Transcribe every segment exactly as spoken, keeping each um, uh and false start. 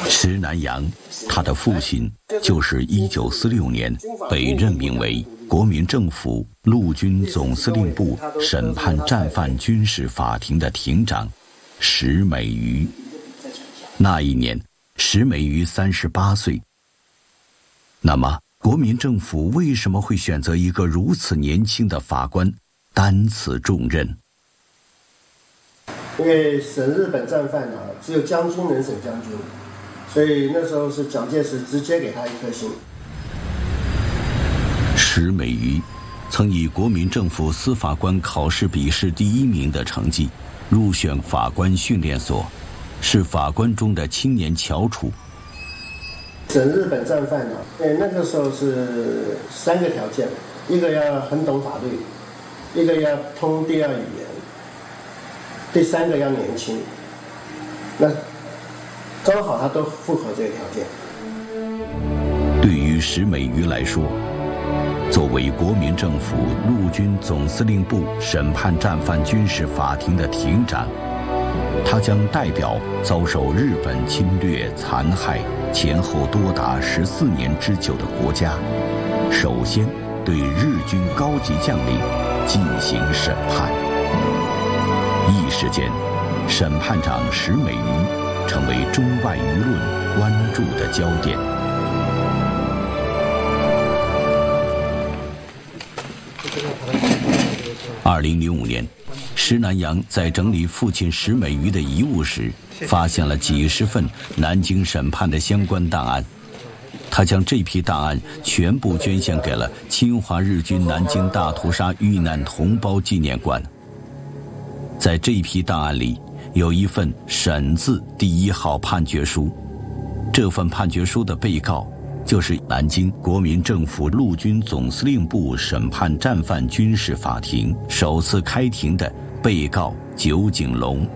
石南阳，他的父亲就是一九四六年被任命为国民政府陆军总司令部审判战犯军事法庭的庭长石美瑜。那一年，石美瑜三十八岁。那么，国民政府为什么会选择一个如此年轻的法官担此重任？ 因为审日本战犯啊，只有将军能审将军，所以那时候是蒋介石直接给他一颗星。 石美瑜曾以国民政府司法官考试笔试第一名的成绩入选法官训练所，是法官中的青年翘楚。 审日本战犯呢，哎，那个时候是三个条件，一个要很懂法律，一个要通第二语言，第三个要年轻。那刚好他都符合这个条件。 对于石美瑜来说，作为国民政府陆军总司令部审判战犯军事法庭的庭长，他将代表遭受日本侵略残害前后多达十四年之久的国家，首先对日军高级将领进行审判。一时间，审判长石美瑜成为中外舆论关注的焦点。二零零五年，石南阳在整理父亲石美瑜的遗物时，发现了几十份南京审判的相关档案。他将这批档案全部捐献给了侵华日军南京大屠杀遇难同胞纪念馆。在这批档案里，有一份审字第一号判决书，这份判决书的被告就是南京国民政府陆军总司令部审判战犯军事法庭首次开庭的被告酒井隆。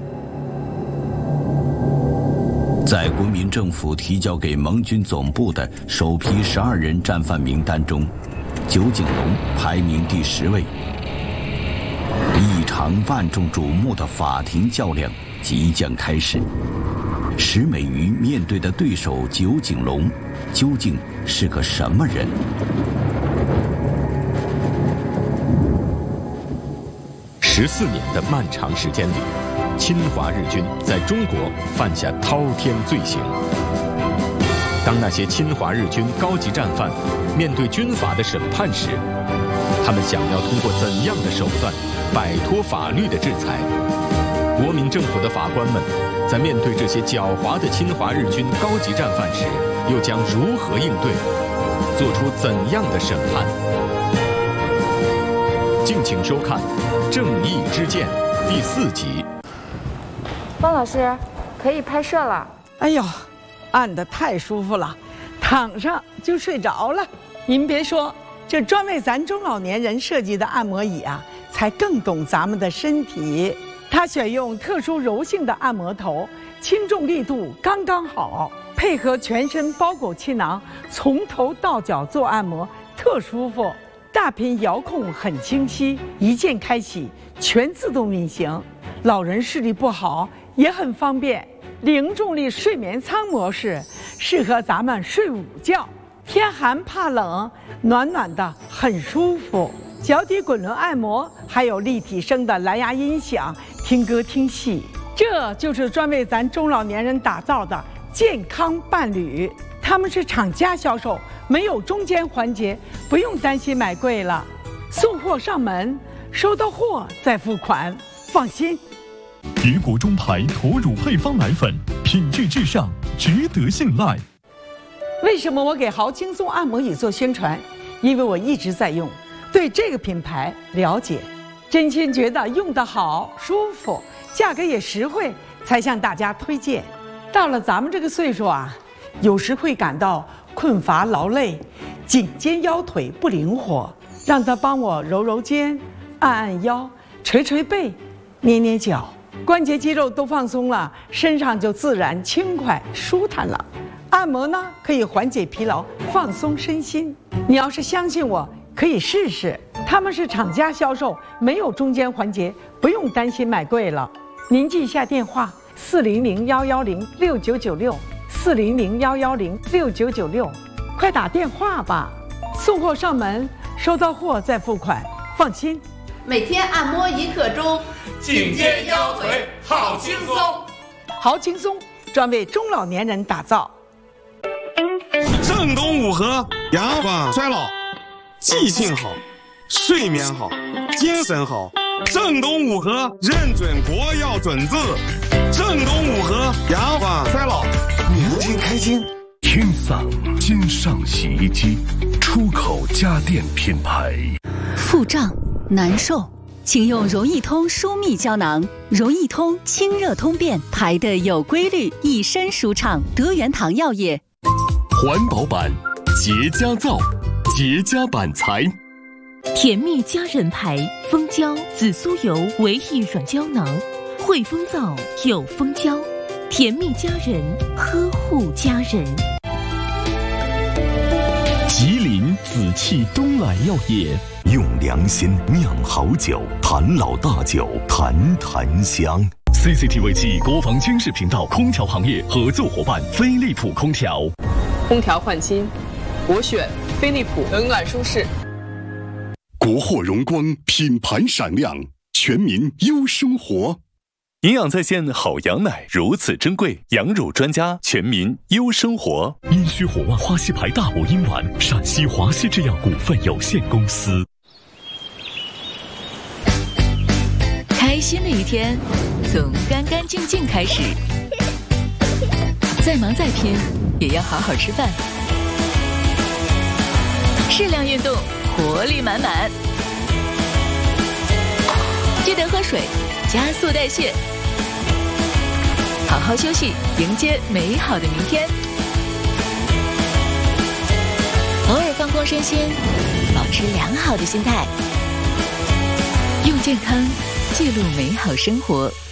在国民政府提交给盟军总部的首批十二人战犯名单中，酒井隆排名第十位。一场万众瞩目的法庭较量即将开始。石美瑜面对的对手酒井隆究竟是个什么人？ 十四年的漫长时间里，侵华日军在中国犯下滔天罪行。当那些侵华日军高级战犯面对军法的审判时，他们想要通过怎样的手段摆脱法律的制裁？国民政府的法官们在面对这些狡猾的侵华日军高级战犯时，又将如何应对，做出怎样的审判？敬请收看《正义之剑》第四集。 方老师，可以拍摄了。 哎呦，按得太舒服了，躺上就睡着了。您别说，这专为咱中老年人设计的按摩椅啊，才更懂咱们的身体。它选用特殊柔性的按摩头，轻重力度刚刚好，配合全身包裹气囊，从头到脚做按摩，特舒服。大屏遥控很清晰，一键开启，全自动运行。老人视力不好也很方便。零重力睡眠舱模式，适合咱们睡午觉，天寒怕冷，暖暖的很舒服。脚底滚轮按摩，还有立体声的蓝牙音响，听歌听戏。这就是专为咱中老年人打造的健康伴侣。他们是厂家销售，没有中间环节，不用担心买贵了。送货上门，收到货再付款，放心。 别国中牌驼乳配方奶粉，品质至上，值得信赖。 为什么我给豪轻松按摩椅做宣传？因为我一直在用，对这个品牌了解，真心觉得用得好舒服，价格也实惠，才向大家推荐。到了咱们这个岁数啊，有时会感到困乏劳累，颈肩腰腿不灵活，让他帮我揉揉肩，按按腰，捶捶背，捏捏脚，关节肌肉都放松了，身上就自然轻快舒坦了。按摩呢，可以缓解疲劳，放松身心。你要是相信我，可以试试。他们是厂家销售，没有中间环节，不用担心买贵了。您记一下电话：四零零幺幺零六九九六。 四零零幺幺零六九九六，快打电话吧。送货上门，收到货再付款，放心。 每天按摩一刻钟， 颈肩腰腿好轻松， 好轻松，专为中老年人打造。 正东五合，延缓衰老，记性好，睡眠好，精神好。正东五合认准国药准字，正东五合延缓衰老，年轻开心。 天嗓金上洗衣机，出口家电品牌。 腹胀难受，请用柔益通舒密胶囊。柔益通清热通便，排得有规律，一身舒畅。德元堂药业。 环保版洁家皂，洁家板材。 甜蜜佳人牌蜂胶紫苏油维 E 软胶囊，汇丰皂有蜂胶，甜蜜佳人呵护家人。 吉林紫气东来药业， 用良心酿好酒，谭老大酒，谈谈香。 C C T V 七国防军事频道空调行业合作伙伴飞利浦空调。 空调换新，我选飞利浦，冷暖舒适。 国货荣光，品牌闪亮，全民优生活。 营养在线好羊奶如此珍贵，羊乳专家，全民优生活。阴虚火旺花溪牌大补阴丸，陕西华西制药股份有限公司。 开心的一天，从干干净净开始。再忙再拼，也要好好吃饭。适量运动，活力满满。记得喝水，加速代谢。好好休息，迎接美好的明天。偶尔放空身心，保持良好的心态，用健康记录美好生活。